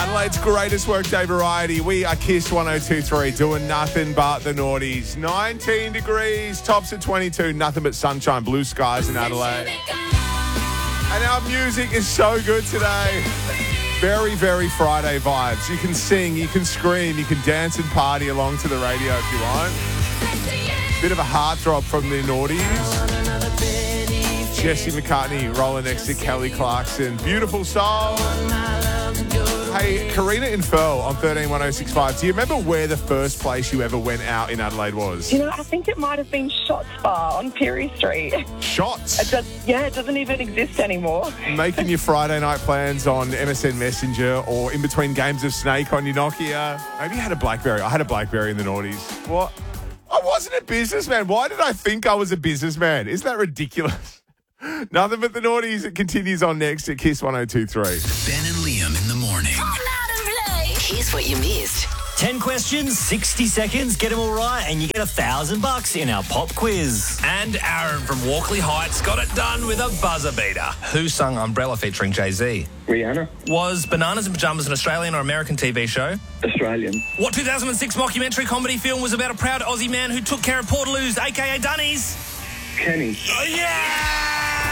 Adelaide's greatest workday variety. We are Kiss 102.3, doing nothing but the naughties. 19 degrees, tops at 22, nothing but sunshine, blue skies in Adelaide. And our music is so good today. Very, very Friday vibes. You can sing, you can scream, you can dance and party along to the radio if you want. Bit of a heartthrob from the naughties. Jesse McCartney rolling next to Kelly Clarkson. Beautiful soul. Hey, Karina in Firl on 131065. Do you remember where the first place you ever went out in Adelaide was? You know, I think it might have been Shots Bar on Perry Street. Shots? It doesn't even exist anymore. Making your Friday night plans on MSN Messenger or in between games of Snake on your Nokia. Maybe you had a BlackBerry. I had a BlackBerry in the noughties. What? I wasn't a businessman. Why did I think I was a businessman? Isn't that ridiculous? Nothing but the naughties. It continues on next at Kiss 102.3. Ben and Liam in the morning. Come out and play. Here's what you missed. 10 questions, 60 seconds, get them all right, and you get $1,000 in our pop quiz. And Aaron from Walkley Heights got it done with a buzzer beater. Who sung Umbrella featuring Jay-Z? Rihanna. Was Bananas in Pyjamas an Australian or American TV show? Australian. What 2006 mockumentary comedy film was about a proud Aussie man who took care of Portaloos, a.k.a. Dunnies? Kenny. Oh, yeah!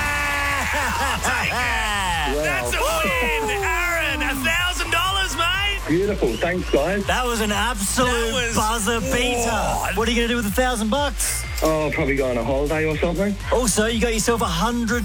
Wow. That's a win! Aaron, $1,000, mate! Beautiful. Thanks, guys. That was an absolute buzzer beater. What are you going to do with $1,000? Oh, probably go on a holiday or something. Also, you got yourself a $100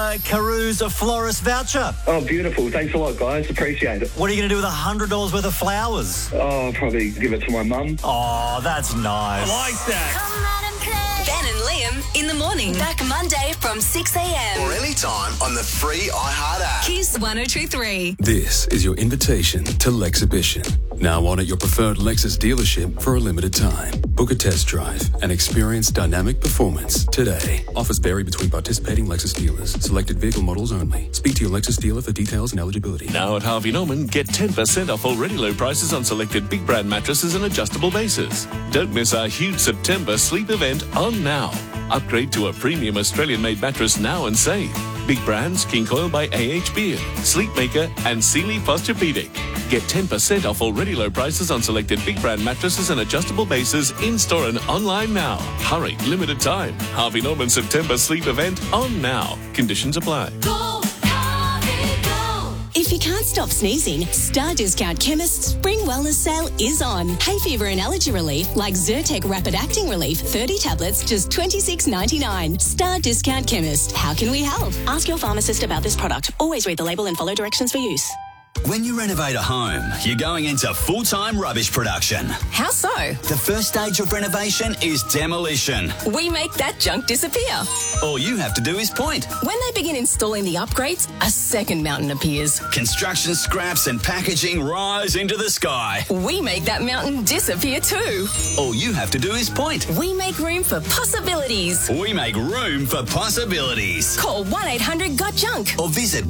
Caruso Florist voucher. Oh, beautiful. Thanks a lot, guys. Appreciate it. What are you going to do with $100 worth of flowers? Oh, I'll probably give it to my mum. Oh, that's nice. I like that. Come out and play. Ben and Liam in the morning. Back Monday from 6 a.m. Or anytime on the free iHeart app. Kiss 102.3. This is your invitation to Lexhibition. Now on at your preferred Lexus dealership for a limited time. Book a test drive and experience dynamic performance today. Offers vary between participating Lexus dealers. Selected vehicle models only. Speak to your Lexus dealer for details and eligibility. Now at Harvey Norman, get 10% off already low prices on selected big brand mattresses and adjustable bases. Don't miss our huge September sleep event on now. Upgrade to a premium Australian-made mattress now and save. Big brands, King Coil by AH Beard, Sleepmaker and Sealy Posturepedic. Get 10% off already low prices on selected big brand mattresses and adjustable bases in-store and online now. Hurry, limited time. Harvey Norman September sleep event on now. Conditions apply. Go, Harvey, go. If you can't stop sneezing, Star Discount Chemist's Spring Wellness Sale is on. Hay fever and allergy relief like Zyrtec Rapid Acting Relief, 30 tablets, just $26.99. Star Discount Chemist. How can we help? Ask your pharmacist about this product. Always read the label and follow directions for use. When you renovate a home, you're going into full-time rubbish production. How so? The first stage of renovation is demolition. We make that junk disappear. All you have to do is point. When they begin installing the upgrades, a second mountain appears. Construction scraps and packaging rise into the sky. We make that mountain disappear too. All you have to do is point. We make room for possibilities. We make room for possibilities. Call 1-800-GOT-JUNK. Or visit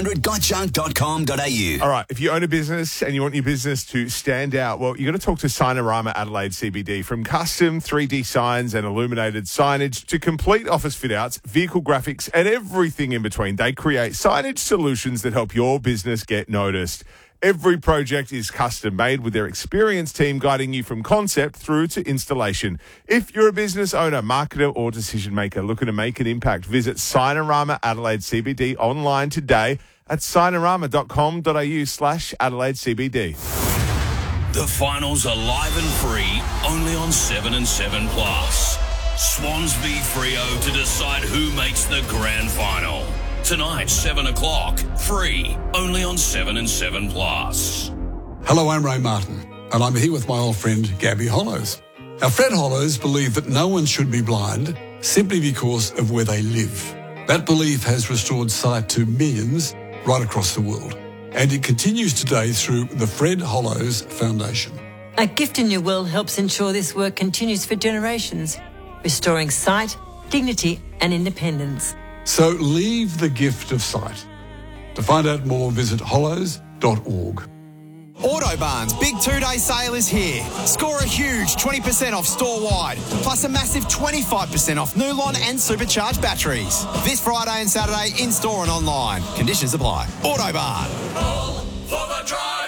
1-800-GOTJUNK.com.au. All right, if you own a business and you want your business to stand out, well, you've got to talk to Signarama Adelaide CBD. From custom 3D signs and illuminated signage to complete office fit-outs, vehicle graphics, and everything in between, they create signage solutions that help your business get noticed. Every project is custom made with their experienced team guiding you from concept through to installation. If you're a business owner, marketer, or decision maker looking to make an impact, visit Signarama Adelaide CBD online today at signarama.com.au/Adelaide CBD. The finals are live and free only on 7 and 7 Plus. Swans v Freo to decide who makes the grand final. Tonight, 7 o'clock, free only on 7 and 7 Plus. Hello, I'm Ray Martin, and I'm here with my old friend Gabby Hollows. Now, Fred Hollows believed that no one should be blind simply because of where they live. That belief has restored sight to millions right across the world. And it continues today through the Fred Hollows Foundation. A Gift in Your Will helps ensure this work continues for generations, restoring sight, dignity and independence. So leave the gift of sight. To find out more, visit hollows.org. Autobarn's big 2-day sale is here. Score a huge 20% off store-wide, plus a massive 25% off Nulon and supercharged batteries. This Friday and Saturday in-store and online. Conditions apply. Autobarn. All for the drivers.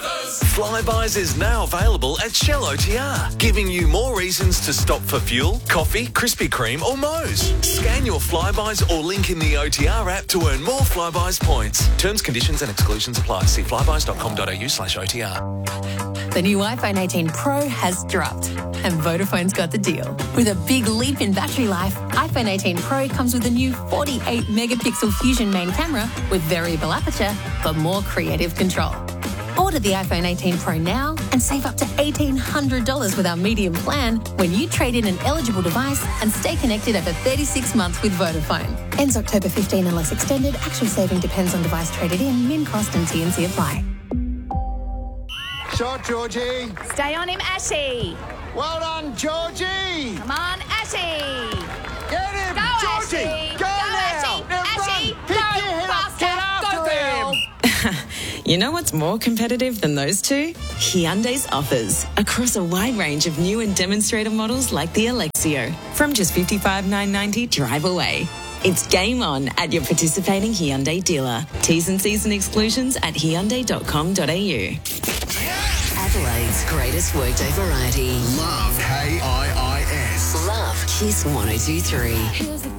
Flybys is now available at Shell OTR, giving you more reasons to stop for fuel, coffee, Krispy Kreme or Moe's. Scan your Flybys or link in the OTR app to earn more Flybys points. Terms, conditions and exclusions apply. See flybys.com.au/OTR. The new iPhone 18 Pro has dropped, and Vodafone's got the deal. With a big leap in battery life, iPhone 18 Pro comes with a new 48-megapixel Fusion main camera with variable aperture for more creative control. Order the iPhone 18 Pro now and save up to $1,800 with our medium plan when you trade in an eligible device and stay connected over 36 months with Vodafone. Ends October 15 unless extended. Actual saving depends on device traded in. Min cost and T&C apply. Shot, Georgie. Stay on him, Ashy. Well done, Georgie. Come on, Ashy. Get him, Go, Georgie. Ashy. Go now. Now, Ashy. Pick Go, your head up. faster. Get after Go, girl. You know what's more competitive than those two? Hyundai's offers across a wide range of new and demonstrator models like the Alexio. From just $55,990 drive away. It's game on at your participating Hyundai dealer. T's and C's and exclusions at hyundai.com.au. Adelaide's greatest workday variety. Love KIIS. Love Kiss 102.3.